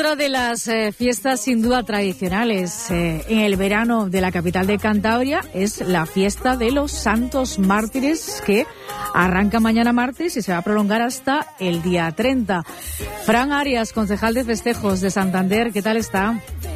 Otra de las fiestas sin duda tradicionales en el verano de la capital de Cantabria es la fiesta de los Santos Mártires, que arranca mañana martes y se va a prolongar hasta el día 30. Fran Arias, concejal de festejos de Santander, ¿qué tal está?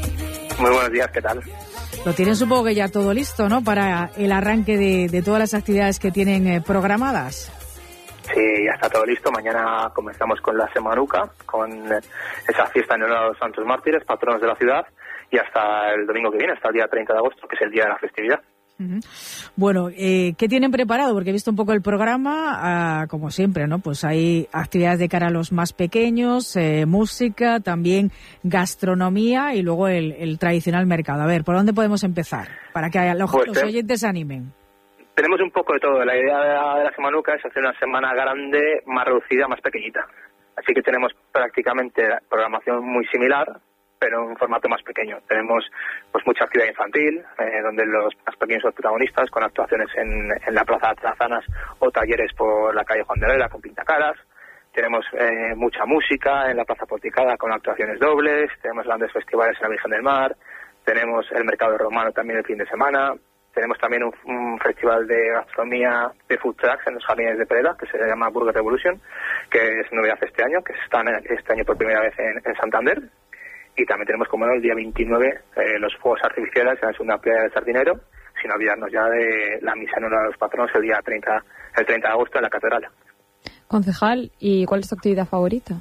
Muy buenos días, ¿qué tal? Lo tienen supongo que ya todo listo, ¿no?, para el arranque de todas las actividades que tienen programadas. Sí, ya está todo listo. Mañana comenzamos con la Semanuca, con esa fiesta en honor a los Santos Mártires, patronos de la ciudad, y hasta el domingo que viene, hasta el día 30 de agosto, que es el día de la festividad. Uh-huh. Bueno, ¿qué tienen preparado? Porque he visto un poco el programa, como siempre, ¿no? Pues hay actividades de cara a los más pequeños, música, también gastronomía y luego el tradicional mercado. A ver, ¿por dónde podemos empezar? Para que los oyentes se animen. Tenemos un poco de todo. La idea de la Semanuca es hacer una semana grande, más reducida, más pequeñita. Así que tenemos prácticamente programación muy similar, pero en formato más pequeño. Tenemos pues mucha actividad infantil, donde los más pequeños son protagonistas, con actuaciones en la Plaza de Trazanas o talleres por la calle Juan de Lela con pintacaras. Tenemos mucha música en la Plaza Porticada con actuaciones dobles. Tenemos grandes festivales en la Virgen del Mar. Tenemos el Mercado Romano también el fin de semana. Tenemos también un festival de gastronomía de food trucks en los Jardines de Pereda, que se llama Burger Revolution, que es novedad este año, que están este año por primera vez en Santander. Y también tenemos, como no, el día 29 los fuegos artificiales en la segunda playa del Sardinero, sin olvidarnos ya de la misa en honor a los patronos el día 30 de agosto en la Catedral. Concejal, ¿y cuál es tu actividad favorita?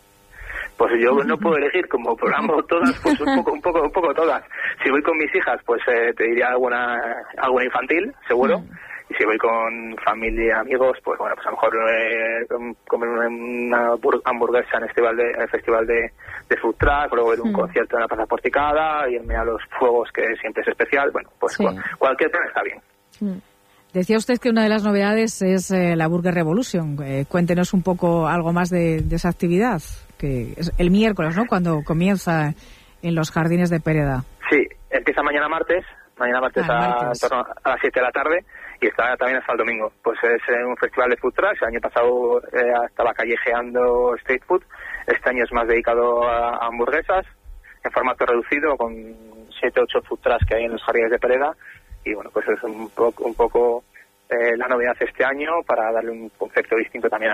Pues yo no puedo elegir, como programo todas, pues un poco todas. Si voy con mis hijas, pues te diría alguna infantil, seguro. Y si voy con familia, amigos, pues bueno, pues a lo mejor comer una hamburguesa en el festival de food truck, luego ver un concierto en la Plaza Porticada, irme a los fuegos, que siempre es especial. Bueno, pues sí, cualquier plan está bien. Decía usted que una de las novedades es la Burger Revolution. Cuéntenos un poco algo más de esa actividad, que es el miércoles, ¿no?, cuando comienza en los Jardines de Pereda. Sí, empieza mañana martes en torno a las 7 de la tarde y está también hasta el domingo. Pues es un festival de food trucks. El año pasado estaba callejeando street food. Este año es más dedicado a hamburguesas en formato reducido, con 7 o 8 food trucks que hay en los Jardines de Pereda. Y bueno, pues es un poco la novedad este año, para darle un concepto distinto también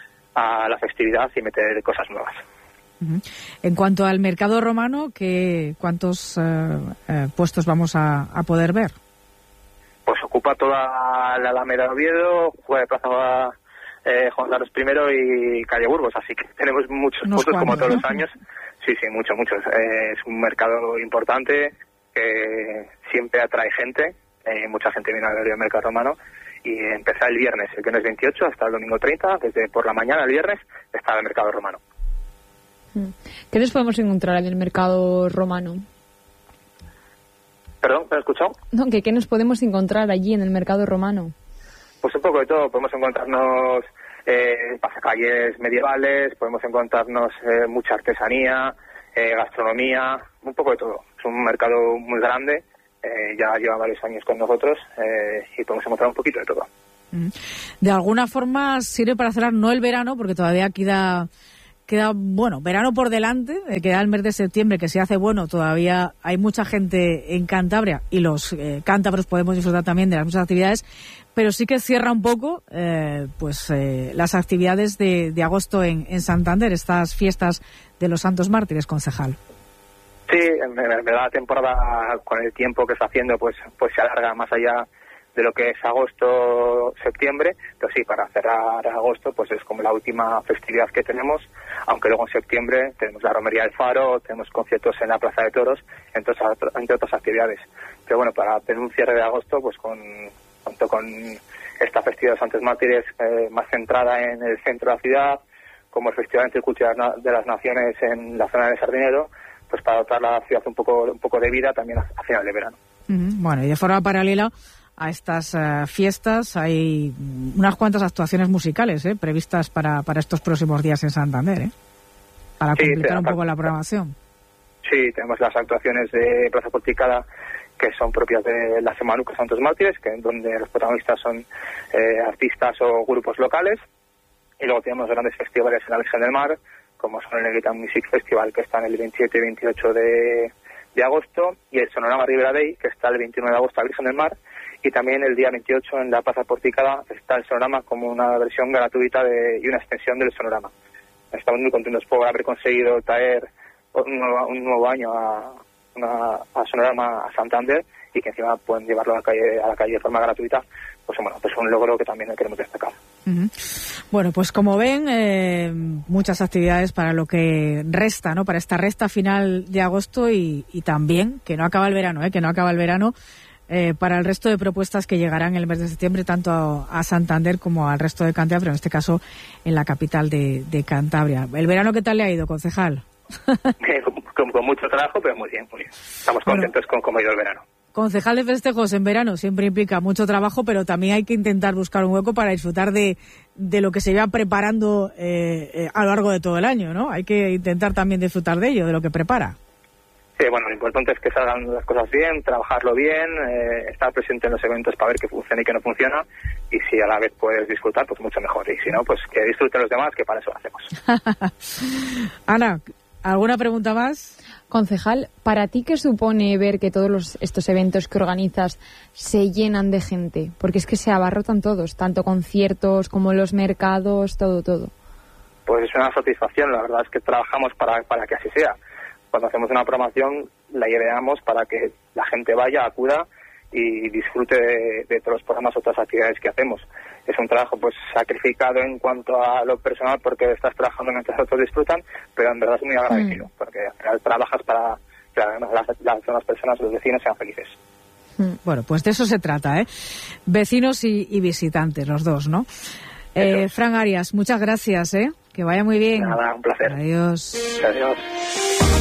a la festividad y meter cosas nuevas. Uh-huh. En cuanto al mercado romano, ¿cuántos puestos vamos a poder ver? Pues ocupa toda la Alameda de Oviedo, Plaza Juan Carlos I y calle Burgos, así que tenemos muchos puestos como todos los años. Sí, muchos. Es un mercado importante que siempre atrae gente. Mucha gente viene a ver el mercado romano. Y empieza el viernes 28 hasta el domingo 30, desde por la mañana el viernes está el mercado romano. ¿Qué nos podemos encontrar en el mercado romano? ¿Perdón? ¿Me has escuchado? No, ¿qué nos podemos encontrar allí en el mercado romano? Pues un poco de todo. Podemos encontrarnos pasacalles medievales, podemos encontrarnos mucha artesanía, gastronomía, un poco de todo. Es un mercado muy grande, ya lleva varios años con nosotros y podemos encontrar un poquito de todo. De alguna forma sirve para cerrar no el verano, porque todavía queda bueno, verano por delante, queda el mes de septiembre, que se hace bueno, todavía hay mucha gente en Cantabria y los cántabros podemos disfrutar también de las muchas actividades, pero sí que cierra un poco las actividades de agosto en Santander, estas fiestas de los Santos Mártires, concejal. Sí, en verdad la temporada, con el tiempo que está haciendo, pues se alarga más allá de lo que es agosto, septiembre, pero sí, para cerrar agosto, pues es como la última festividad que tenemos, aunque luego en septiembre tenemos la Romería del Faro, tenemos conciertos en la Plaza de Toros, entre otras actividades. Pero bueno, para tener un cierre de agosto, pues junto con esta festividad de Santos Mártires más centrada en el centro de la ciudad, como el Festival Intercultural de las Naciones en la zona del Sardinero, pues para dotar la ciudad un poco de vida también a final de verano. Bueno, y de forma paralela a estas fiestas hay unas cuantas actuaciones musicales previstas para estos próximos días en Santander, para completar un poco la programación. Sí, tenemos las actuaciones de Plaza Porticada, que son propias de la Semanuca Santos Mártires, donde los protagonistas son artistas o grupos locales. Y luego tenemos grandes festivales en la Virgen del Mar, como son el Negrita Music Festival, que está en el 27 y 28 de agosto, y el Sonorama Ribera Day, que está el 21 de agosto a Virgen del Mar, y también el día 28 en la Plaza Porticada está el Sonorama como una versión gratuita y una extensión del Sonorama. Estamos muy contentos por haber conseguido traer un nuevo año a Sonorama a Santander, y que encima pueden llevarlo a la calle de forma gratuita. Pues bueno, pues un logro que también queremos destacar. Uh-huh. Bueno, pues como ven, muchas actividades para lo que resta, ¿no? Para esta resta final de agosto, y también que no acaba el verano, para el resto de propuestas que llegarán el mes de septiembre, tanto a Santander como al resto de Cantabria, pero en este caso en la capital de Cantabria. ¿El verano qué tal le ha ido, concejal? Con mucho trabajo, pero muy bien, muy bien. Estamos contentos con cómo ha ido el verano. Concejal de festejos en verano siempre implica mucho trabajo, pero también hay que intentar buscar un hueco para disfrutar de lo que se va preparando a lo largo de todo el año, ¿no? Hay que intentar también disfrutar de ello, de lo que prepara. Sí, bueno, lo importante es que salgan las cosas bien, trabajarlo bien, estar presente en los eventos para ver qué funciona y qué no funciona, y si a la vez puedes disfrutar, pues mucho mejor, y si no, pues que disfruten los demás, que para eso lo hacemos. Ana, ¿alguna pregunta más? Concejal, ¿para ti qué supone ver que todos estos eventos que organizas se llenan de gente? Porque es que se abarrotan todos, tanto conciertos como los mercados, todo. Pues es una satisfacción, la verdad es que trabajamos para que así sea. Cuando hacemos una programación la ideamos para que la gente vaya, acuda y disfrute de todos los programas o otras actividades que hacemos. Es un trabajo pues sacrificado en cuanto a lo personal, porque estás trabajando mientras otros disfrutan, pero en verdad es muy agradecido, porque al final trabajas para que las demás personas, los vecinos, sean felices. Bueno, pues de eso se trata, vecinos y visitantes, los dos, ¿no? Fran Arias, muchas gracias, que vaya muy bien. Nada, un placer. Adiós. Adiós.